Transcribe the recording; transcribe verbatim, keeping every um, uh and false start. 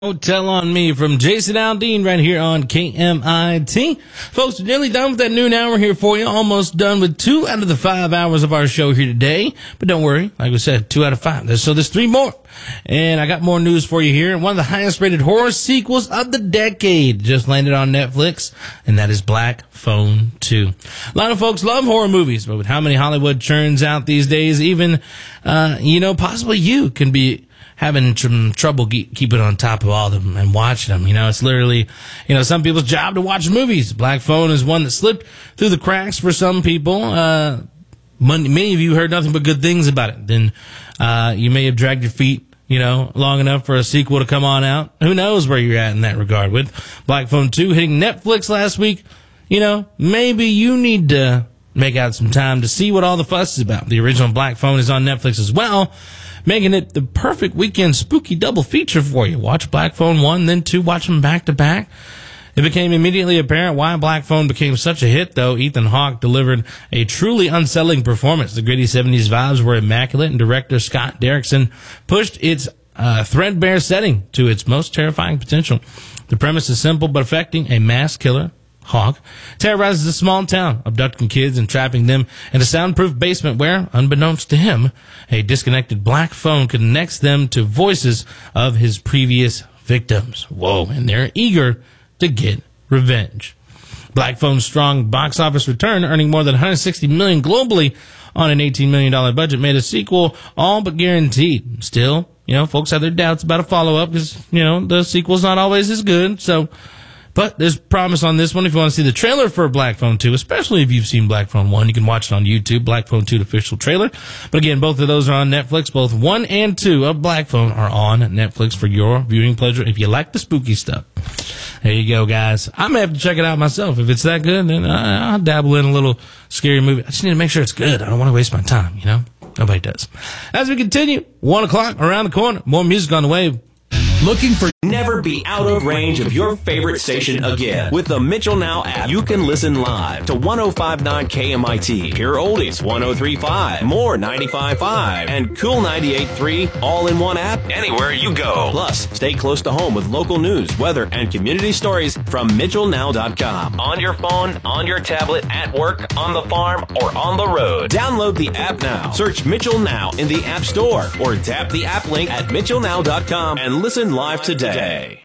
Hotel on Me from Jason Aldean right here on K M I T. Folks, we're nearly done with that noon hour here for you. Almost done with two out of the five hours of our show here today. But don't worry, like we said, two out of five. So there's three more. And I got more news for you here. One of the highest rated horror sequels of the decade just landed on Netflix, and that is Black Phone two. A lot of folks love horror movies, but with how many Hollywood churns out these days, even, uh, you know, possibly you can be having some trouble ge- keeping on top of all of them and watching them. You know, it's literally, you know, some people's job to watch movies. Black Phone is one that slipped through the cracks for some people. Uh, many of you heard nothing but good things about it. Then, uh, you may have dragged your feet, you know, long enough for a sequel to come on out. Who knows where you're at in that regard. With Black Phone two hitting Netflix last week, you know, maybe you need to make out some time to see what all the fuss is about. The original Black Phone is on Netflix as well, making it the perfect weekend spooky double feature for you. Watch Black Phone one, then two, watch them back to back. It became immediately apparent why Black Phone became such a hit, though. Ethan Hawke delivered a truly unsettling performance. The gritty seventies vibes were immaculate, and director Scott Derrickson pushed its uh, threadbare setting to its most terrifying potential. The premise is simple but affecting. A mass killer, Hawk, terrorizes a small town, abducting kids and trapping them in a soundproof basement where, unbeknownst to him, a disconnected black phone connects them to voices of his previous victims. Whoa, and they're eager to get revenge. Black Phone's strong box office return, earning more than one hundred sixty million dollars globally on an eighteen million dollars budget, made a sequel all but guaranteed. Still, you know, folks have their doubts about a follow-up because, you know, the sequel's not always as good, so... But there's promise on this one. If you want to see the trailer for Black Phone two, especially if you've seen Black Phone one, you can watch it on YouTube, Black Phone two official trailer. But again, both of those are on Netflix. Both one and two of Black Phone are on Netflix for your viewing pleasure if you like the spooky stuff. There you go, guys. I may have to check it out myself. If it's that good, then I'll dabble in a little scary movie. I just need to make sure it's good. I don't want to waste my time, you know? Nobody does. As we continue, one o'clock around the corner, more music on the way. Looking for never be out of range of your favorite station again. With the Mitchell Now app, you can listen live to one oh five point nine K M I T, Pure Oldies one oh three point five, More ninety-five point five, and Cool ninety-eight point three, all in one app anywhere you go. Plus, stay close to home with local news, weather, and community stories from Mitchell Now dot com. On your phone, on your tablet, at work, on the farm, or on the road. Download the app now. Search Mitchell Now in the App Store or tap the app link at Mitchell Now dot com and listen live today.